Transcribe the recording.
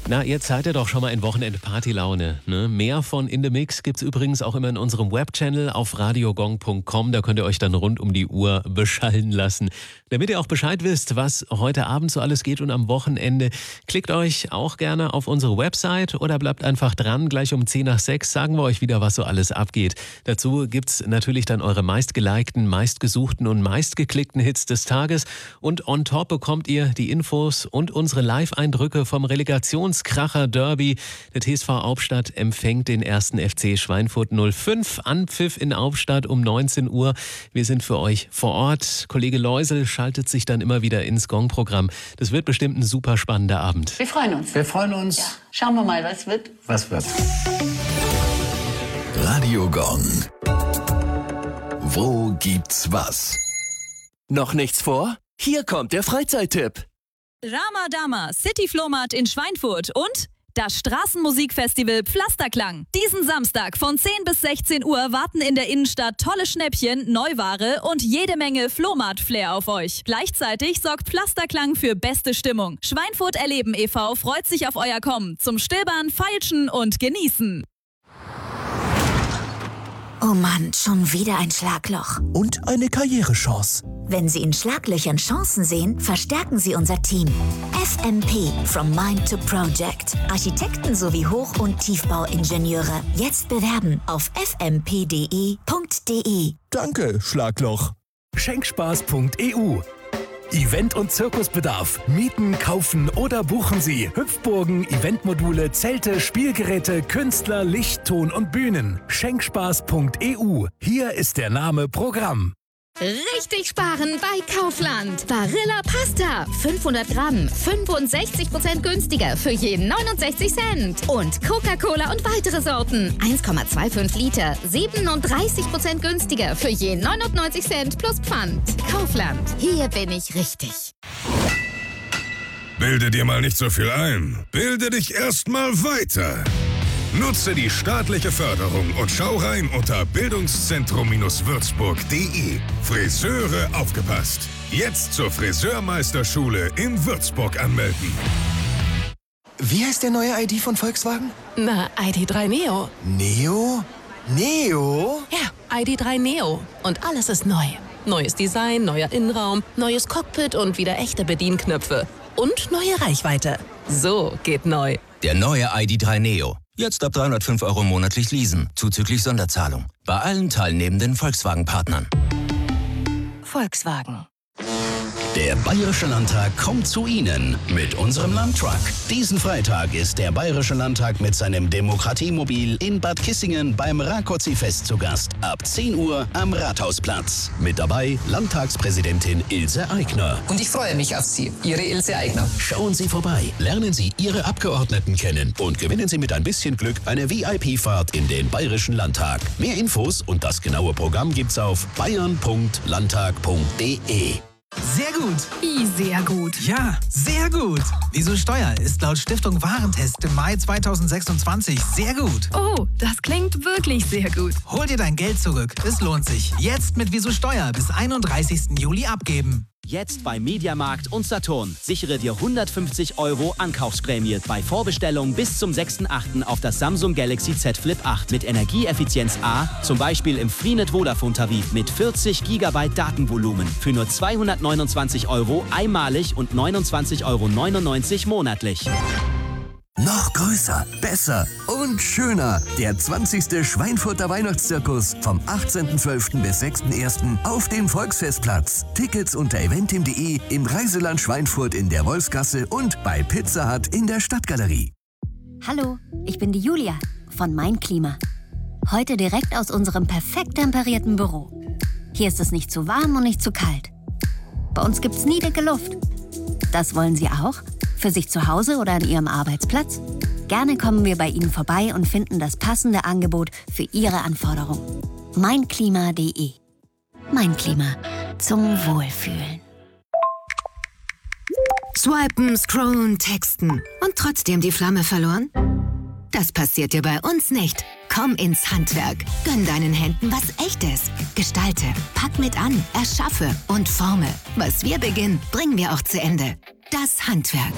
Na, jetzt seid ihr doch schon mal in Wochenende-Party-Laune, ne? Mehr von In The Mix gibt's übrigens auch immer in unserem Webchannel auf radiogong.com. Da könnt ihr euch dann rund um die Uhr beschallen lassen. Damit ihr auch Bescheid wisst, was heute Abend so alles geht und am Wochenende, klickt euch auch gerne auf unsere Website oder bleibt einfach dran. Gleich um 10 nach 6 sagen wir euch wieder, was so alles abgeht. Dazu gibt's natürlich dann eure meistgelikten, meistgesuchten und meistgeklickten Hits des Tages. Und on top bekommt ihr die Infos und unsere Live-Eindrücke vom Relegationskracher Derby. Der TSV Hauptstadt empfängt den 1. FC Schweinfurt 05. Anpfiff in Hauptstadt um 19 Uhr. Wir sind für euch vor Ort. Kollege Leusel schaltet sich dann immer wieder ins Gong-Programm. Das wird bestimmt ein super spannender Abend. Wir freuen uns. Wir freuen uns. Ja. Schauen wir mal, was wird. Was wird? Radio Gong. Wo gibt's was? Noch nichts vor? Hier kommt der Freizeittipp. Ramadama City Flohmarkt in Schweinfurt und das Straßenmusikfestival Pflasterklang. Diesen Samstag von 10 bis 16 Uhr warten in der Innenstadt tolle Schnäppchen, Neuware und jede Menge Flohmarkt-Flair auf euch. Gleichzeitig sorgt Pflasterklang für beste Stimmung. Schweinfurt Erleben e.V. freut sich auf euer Kommen zum Stöbern, Feilschen und Genießen. Oh Mann, schon wieder ein Schlagloch. Und eine Karrierechance. Wenn Sie in Schlaglöchern Chancen sehen, verstärken Sie unser Team. FMP, From Mind to Project. Architekten sowie Hoch- und Tiefbauingenieure. Jetzt bewerben auf fmp.de. Danke, Schlagloch. Schenkspaß.eu. Event- und Zirkusbedarf. Mieten, kaufen oder buchen Sie Hüpfburgen, Eventmodule, Zelte, Spielgeräte, Künstler, Licht, Ton und Bühnen. Schenkspaß.eu. Hier ist der Name Programm. Richtig sparen bei Kaufland. Barilla Pasta. 500 Gramm. 65% günstiger für jeden 69 Cent. Und Coca-Cola und weitere Sorten. 1,25 Liter. 37% günstiger für jeden 99 Cent plus Pfand. Kaufland. Hier bin ich richtig. Bilde dir mal nicht so viel ein. Bilde dich erst mal weiter. Nutze die staatliche Förderung und schau rein unter bildungszentrum-würzburg.de. Friseure aufgepasst. Jetzt zur Friseurmeisterschule in Würzburg anmelden. Wie heißt der neue ID von Volkswagen? Na, ID.3 Neo. Neo? Neo? Ja, ID.3 Neo. Und alles ist neu. Neues Design, neuer Innenraum, neues Cockpit und wieder echte Bedienknöpfe. Und neue Reichweite. So geht neu. Der neue ID.3 Neo. Jetzt ab 305 € monatlich leasen, zuzüglich Sonderzahlung. Bei allen teilnehmenden Volkswagen-Partnern. Volkswagen. Der Bayerische Landtag kommt zu Ihnen mit unserem Landtruck. Diesen Freitag ist der Bayerische Landtag mit seinem Demokratiemobil in Bad Kissingen beim Rákóczi-Fest zu Gast. Ab 10 Uhr am Rathausplatz. Mit dabei Landtagspräsidentin Ilse Aigner. Und ich freue mich auf Sie, Ihre Ilse Aigner. Schauen Sie vorbei, lernen Sie Ihre Abgeordneten kennen und gewinnen Sie mit ein bisschen Glück eine VIP-Fahrt in den Bayerischen Landtag. Mehr Infos und das genaue Programm gibt's auf bayern.landtag.de. Sehr gut. Wie sehr gut. Ja, sehr gut. Wieso Steuer ist laut Stiftung Warentest im Mai 2026 sehr gut. Oh, das klingt wirklich sehr gut. Hol dir dein Geld zurück. Es lohnt sich. Jetzt mit Wieso Steuer bis 31. Juli abgeben. Jetzt bei Mediamarkt und Saturn. Sichere dir 150 € Ankaufsprämie bei Vorbestellung bis zum 6.8. auf das Samsung Galaxy Z Flip 8 mit Energieeffizienz A, zum Beispiel im Freenet Vodafone-Tarif mit 40 GB Datenvolumen für nur 229 € einmalig und 29,99 € monatlich. Noch größer, besser und schöner. Der 20. Schweinfurter Weihnachtszirkus vom 18.12. bis 6.1. auf dem Volksfestplatz. Tickets unter eventim.de, im Reiseland Schweinfurt in der Wolfsgasse und bei Pizza Hut in der Stadtgalerie. Hallo, ich bin die Julia von Mein Klima. Heute direkt aus unserem perfekt temperierten Büro. Hier ist es nicht zu warm und nicht zu kalt. Bei uns gibt's nie dicke Luft. Das wollen Sie auch? Für sich zu Hause oder an Ihrem Arbeitsplatz? Gerne kommen wir bei Ihnen vorbei und finden das passende Angebot für Ihre Anforderungen. Meinklima.de. Mein Klima. Zum Wohlfühlen. Swipen, scrollen, texten und trotzdem die Flamme verloren? Das passiert dir bei uns nicht. Komm ins Handwerk. Gönn deinen Händen was Echtes. Gestalte, pack mit an, erschaffe und forme. Was wir beginnen, bringen wir auch zu Ende. Das Handwerk.